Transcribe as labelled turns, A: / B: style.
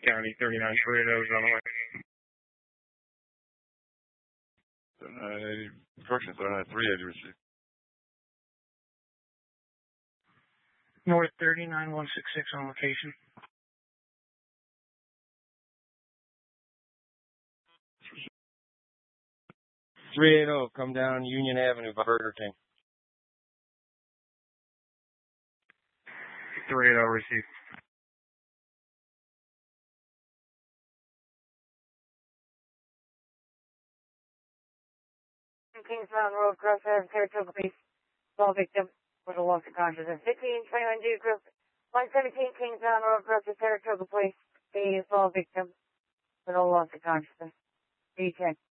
A: County 39 Toretos on the way.
B: 3980, correction, 380 received.
A: North 39166 on location.
C: 380, come down Union Avenue by Burger King.
A: 380 received.
D: Kings Mountain Road, Crossroads, Saratoga Police, small victim with a loss of consciousness. 1521 Duke Group, 117 Kings Mountain Road, Crossroads, Saratoga Police, the small victim with a loss of consciousness. D10.